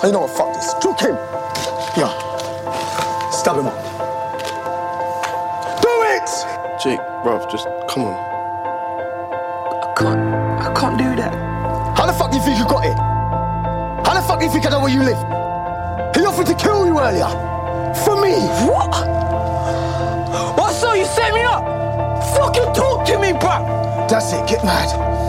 You know what, fuck this. Juke him. Yeah. Stab him up. Do it! Jake, bruv, just come on. I can't do that. How the fuck do you think you got it? How the fuck do you think I know where you live? He offered to kill you earlier. For me. What? What, so you set me up? Fucking talk to me, bruv! That's it, get mad.